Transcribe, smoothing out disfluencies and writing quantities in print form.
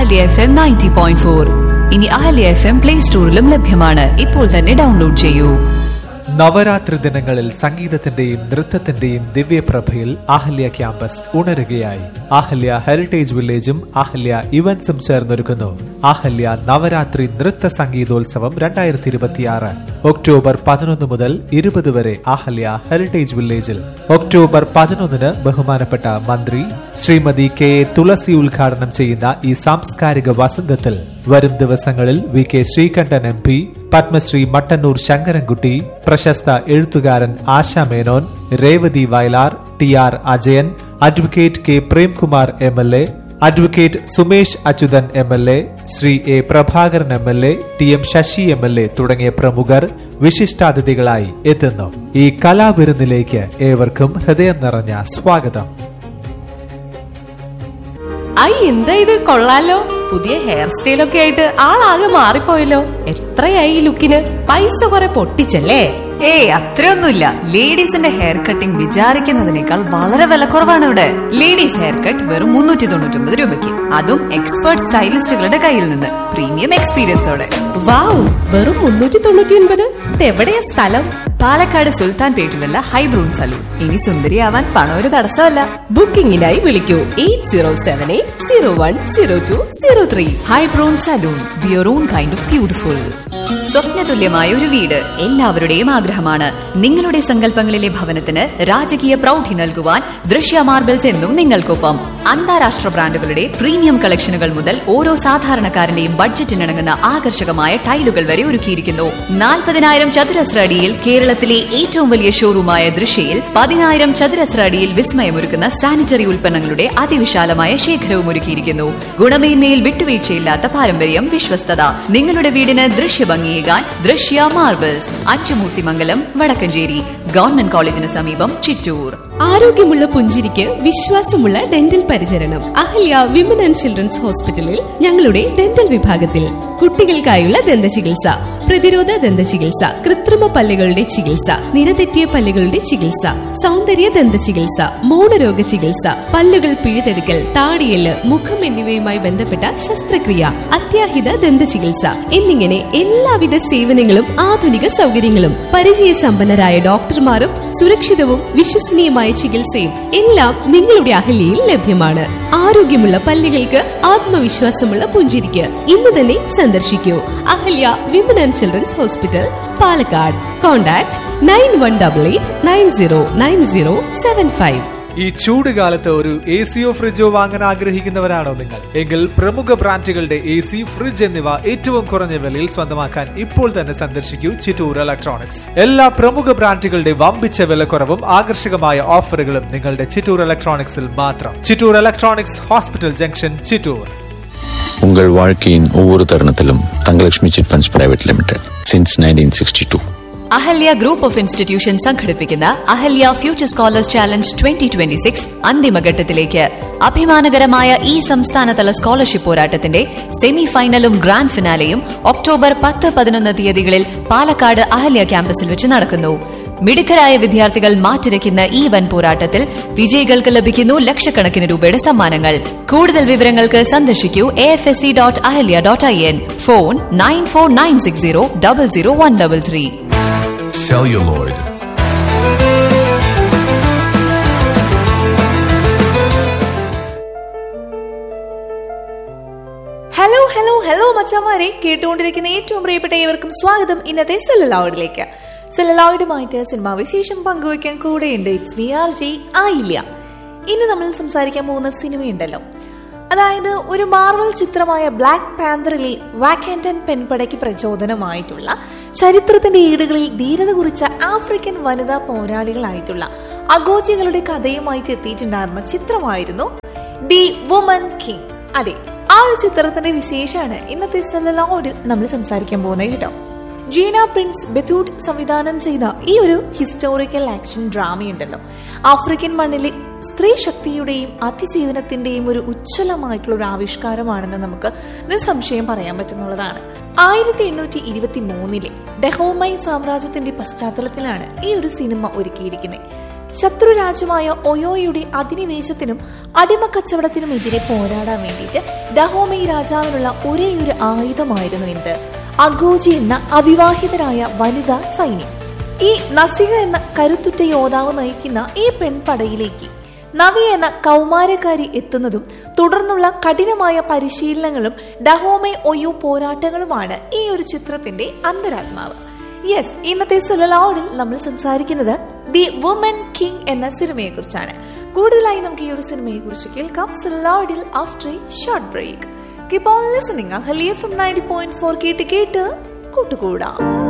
Ahalya FM 90.4. ഇനി Ahalya FM play സ്റ്റോറിലും ലഭ്യമാണ്. ഇപ്പോൾ തന്നെ ഡൗൺലോഡ് ചെയ്യൂ. നവരാത്രി ദിനങ്ങളിൽ സംഗീതത്തിന്റെയും നൃത്തത്തിന്റെയും ദിവ്യപ്രഭയിൽ അഹല്യ ക്യാമ്പസ് ഉണരുകയായി. അഹല്യ ഹെറിറ്റേജ് വില്ലേജും അഹല്യ ഇവന്റ്സും ചേർന്നൊരുക്കുന്നു അഹല്യ നവരാത്രി നൃത്ത സംഗീതോത്സവം 2026. ഒക്ടോബർ 11 മുതൽ 20 വരെ അഹല്യ ഹെറിറ്റേജ് വില്ലേജിൽ. ഒക്ടോബർ 11 ബഹുമാനപ്പെട്ട മന്ത്രി ശ്രീമതി കെ എ തുളസി ഉദ്ഘാടനം ചെയ്യുന്ന ഈ സാംസ്കാരിക വസന്തത്തിൽ വരും ദിവസങ്ങളിൽ VK ശ്രീകണ്ഠൻ MP, പത്മശ്രീ മട്ടന്നൂർ ശങ്കരൻകുട്ടി, പ്രശസ്ത എഴുത്തുകാരൻ ASHA Menon, Revathi Vayalar, TR Ajayan, advocate K Premkumar MLA, advocate Sumesh Achuthan MLA, Shri A Prabhakaran MLA, TM Sasi MLA തുടങ്ങിയ പ്രമുഖർ വിശിഷ്ടാതിഥികളായി എത്തുന്നു. ഈ കലാവിരുന്നിലേക്ക് ഏവർക്കും ഹൃദയം നിറഞ്ഞ സ്വാഗതം. എന്താ ഇത്, കൊള്ളാലോ. പുതിയ ഹെയർ സ്റ്റൈലൊക്കെ ആയിട്ട് ആളാകെ മാറിപ്പോയല്ലോ. എത്രയായി ഈ ലുക്കിന്? പൈസ കുറെ പൊട്ടിച്ചല്ലേ? അത്രയൊന്നുമില്ല. ലേഡീസിന്റെ ഹെയർ കട്ടിംഗ് വിചാരിക്കുന്നതിനേക്കാൾ വളരെ വിലക്കുറവാണ് ഇവിടെ. ലേഡീസ് ഹെയർ കട്ട് വെറും 399 രൂപയ്ക്ക്, അതും എക്സ്പേർട്ട് സ്റ്റൈലിസ്റ്റുകളുടെ കയ്യിൽ നിന്ന്, പ്രീമിയം എക്സ്പീരിയൻസോടെ. വാവ്, വെറും 399. എവിടെയാ സ്ഥലം? പാലക്കാട് സുൽത്താൻ പേട്ടിലുള്ള ഹൈബ്രൂൺ സലൂൺ. ഇനി സുന്ദരിയാവാൻ പണം ഒരു തടസ്സമല്ല. ബുക്കിംഗിനായി വിളിക്കൂ 8078010203. ഹൈബ്രൂൺ salon, beer on kind of beautiful. സ്വപ്നതുല്യമായ ഒരു വീട് എല്ലാവരുടെയും ആഗ്രഹമാണ്. നിങ്ങളുടെ സങ്കല്പങ്ങളിലെ ഭവനത്തിന് രാജകീയ പ്രൗഢി നൽകുവാൻ ദൃശ്യ മാർബിൾസ് എന്നും നിങ്ങൾക്കൊപ്പം. അന്താരാഷ്ട്ര ബ്രാൻഡുകളുടെ പ്രീമിയം കളക്ഷനുകൾ മുതൽ ഓരോ സാധാരണക്കാരന്റെയും ബഡ്ജറ്റിനിണങ്ങുന്ന ആകർഷകമായ ടൈലുകൾ വരെ ഒരുക്കിയിരിക്കുന്നു. 40,000 ചതുരശ്ര അടിയിൽ കേരളത്തിലെ ഏറ്റവും വലിയ ഷോറൂമായ ദൃശ്യയിൽ 10,000 ചതുരശ്ര അടിയിൽ വിസ്മയമൊരുക്കുന്ന സാനിറ്ററി ഉൽപ്പന്നങ്ങളുടെ അതിവിശാലമായ ശേഖരവും ഒരുക്കിയിരിക്കുന്നു. ഗുണമേന്മയിൽ വിട്ടുവീഴ്ചയില്ലാത്ത പാരമ്പര്യം, വിശ്വസ്തത. നിങ്ങളുടെ വീടിന് ദൃശ്യഭംഗിയേകാൻ ദൃശ്യ മാർബിൾസ്, അച്ചുമൂർത്തിമംഗലം, വടക്കഞ്ചേരി. ഗവൺമെന്റ് കോളേജിന് സമീപം, ചിറ്റൂർ. ആരോഗ്യമുള്ള പുഞ്ചിരിക്ക് വിശ്വാസമുള്ള ഡെന്റൽ പരിചരണം അഹല്യ വിമൻ ആൻഡ് ചിൽഡ്രൻസ് ഹോസ്പിറ്റലിൽ. ഞങ്ങളുടെ ഡെന്റൽ വിഭാഗത്തിൽ കുട്ടികൾക്കായുള്ള ദന്തചികിത്സ, പ്രതിരോധ ദന്തചികിത്സ, കൃത്രിമ പല്ലുകളുടെ ചികിത്സ, നിരതെറ്റിയ പല്ലുകളുടെ ചികിത്സ, സൗന്ദര്യ ദന്തചികിത്സ, മൗനരോഗ ചികിത്സ, പല്ലുകൾ പിഴുതെടുക്കൽ, താടിയല്, മുഖം എന്നിവയുമായി ബന്ധപ്പെട്ട ശസ്ത്രക്രിയ, അത്യാഹിത ദന്തചികിത്സ എന്നിങ്ങനെ എല്ലാവിധ സേവനങ്ങളും ആധുനിക സൗകര്യങ്ങളും പരിചയസമ്പന്നരായ ഡോക്ടർമാരും സുരക്ഷിതവും വിശ്വസനീയമായ ചികിത്സയും എല്ലാം നിങ്ങളുടെ അഹല്യയിൽ ലഭ്യമാണ്. ആരോഗ്യമുള്ള പല്ലുകൾക്ക് ആത്മവിശ്വാസമുള്ള പുഞ്ചിരിക്ക് ഇന്ന് തന്നെ സന്ദർശിക്കൂ Ahalya women and children's hospital, Palakkad. Contact 9188909075. ഈ ചൂട് കാലത്ത് ഒരു ACയോ ഫ്രിഡ്ജോ വാങ്ങാൻ ആഗ്രഹിക്കുന്നവരാണോ നിങ്ങൾ? എങ്കിൽ പ്രമുഖ ബ്രാൻഡുകളുടെ AC, ഫ്രിഡ്ജ് എന്നിവ ഏറ്റവും കുറഞ്ഞ വിലയിൽ സ്വന്തമാക്കാൻ ഇപ്പോൾ തന്നെ സന്ദർശിക്കൂ ചിറ്റൂർ ഇലക്ട്രോണിക്സ്. എല്ലാ പ്രമുഖ ബ്രാൻഡുകളുടെ വമ്പിച്ച വിലക്കുറവും ആകർഷകമായ ഓഫറുകളും നിങ്ങളുടെ ചിറ്റൂർ ഇലക്ട്രോണിക്സിൽ മാത്രം. Chittur electronics, hospital junction, Chittur. உங்கள் வாழ்க்கையின் ஒவ்வொரு தருணத்திலும் Thangalakshmi chit funds private limited since 1962. Ahalya group of institution സംഘടിപ്പിക്കുന്ന അഹല്യ ഫ്യൂച്ചർ സ്കോളേഴ്സ് ചാലഞ്ച് 2026 അന്തിമഘട്ടത്തിലേക്ക്. അഭിമാനകരമായ ഈ സംസ്ഥാനതല സ്കോളർഷിപ്പ് പോരാട്ടത്തിന്റെ സെമി ഫൈനലും ഗ്രാൻഡ് ഫിനാലെയും ഒക്ടോബർ 10-11 തീയതികളിൽ പാലക്കാട് അഹല്യ ക്യാമ്പസിൽ വെച്ച് നടക്കുന്നു. മിടുക്കരായ വിദ്യാർത്ഥികൾ മാറ്റിരയ്ക്കുന്ന ഈ വൻ പോരാട്ടത്തിൽ വിജയികൾക്ക് ലഭിക്കുന്നു ലക്ഷക്കണക്കിന് രൂപയുടെ സമ്മാനങ്ങൾ. കൂടുതൽ വിവരങ്ങൾക്ക് സന്ദർശിക്കൂ afsc.ahilya.in. Phone 9496000133. Celluloid. Hello hello hello മച്ചാമാരെ, കേട്ടുകൊണ്ടിരിക്കുന്ന ഏറ്റവും പ്രിയപ്പെട്ട ഏവർക്കും സ്വാഗതം ഇന്നത്തെ സെല്ലുലോയിഡിലേക്ക്. സെല്ലുലോയിഡുമായിട്ട് സിനിമാ വിശേഷം പങ്കുവയ്ക്കാൻ കൂടെയുണ്ട്. It's me RJ Ayilya. ഇന്ന് നമ്മൾ സംസാരിക്കാൻ പോകുന്ന സിനിമയുണ്ടല്ലോ, അതായത് ഒരു മാർവൽ ചിത്രമായ ബ്ലാക്ക് പാന്തറിലെ വാക്കൻഡൻ പെൺപടയ്ക്ക് പ്രചോദനമായിട്ടുള്ള, ചരിത്രത്തിന്റെ ഏടുകളിൽ ധീരത കുറിച്ച ആഫ്രിക്കൻ വനിതാ പോരാളികളായിട്ടുള്ള അഗോജികളുടെ കഥയുമായിട്ട് എത്തിയിട്ടുണ്ടായിരുന്ന ചിത്രമായിരുന്നു ദി വുമൻ കിങ്. അതെ, ആ ഒരു ചിത്രത്തിന്റെ വിശേഷമാണ് ഇന്നത്തെ സെല്ലുലോയിഡിൽ നമ്മൾ സംസാരിക്കാൻ പോകുന്നത് കേട്ടോ. ജീന പ്രിൻസ് ബെത്തൂട്ട് സംവിധാനം ചെയ്ത ഈ ഒരു ഹിസ്റ്റോറിക്കൽ ആക്ഷൻ ഡ്രാമയുണ്ടല്ലോ, ആഫ്രിക്കൻ മണ്ണിലെ സ്ത്രീ ശക്തിയുടെയും അതിജീവനത്തിന്റെയും ഒരു ഉജ്ജ്വലമായിട്ടുള്ള ഒരു ആവിഷ്കാരമാണെന്ന് നമുക്ക് നിസ്സംശയം പറയാൻ പറ്റുന്നതാണ്. 1823 ഡഹോമൈ സാമ്രാജ്യത്തിന്റെ പശ്ചാത്തലത്തിലാണ് ഈ ഒരു സിനിമ ഒരുക്കിയിരിക്കുന്നത്. ശത്രുരാജ്യമായ ഒയോയുടെ അധിനിവേശത്തിനും അടിമക്കച്ചവടത്തിനും എതിരെ പോരാടാൻ വേണ്ടിയിട്ട് ദഹോമൈ രാജാവിനുള്ള ഒരേയൊരു ആയുധമായിരുന്നു എന്ത്? അഗോജി എന്ന അവിവാഹിതരായ വനിതാ സൈന്യം. ഈ നസിക എന്ന കരുത്തുറ്റ യോദ്ധാവ് നയിക്കുന്ന ഈ പെൺപടയിലേക്ക് നവി എന്ന കൗമാരക്കാരി എത്തുന്നതും തുടർന്നുള്ള കഠിനമായ പരിശീലനങ്ങളും ഡഹോമൈ ഒയോ പോരാട്ടങ്ങളുമാണ് ഈ ഒരു ചിത്രത്തിന്റെ അന്തരാത്മാവ്. യെസ്, ഇന്നത്തെ സെലലോഡിൽ നമ്മൾ സംസാരിക്കുന്നത് ദി വുമൻ കിങ് എന്ന സിനിമയെ കുറിച്ചാണ്. കൂടുതലായി നമുക്ക് ഈ ഒരു സിനിമയെ കുറിച്ച് കേൾക്കാം സെലലോഡിൽ after A short break. Keep on listening. Ahalya FM 90.4 കേട്ട് കൂട്ടുകൂടാം.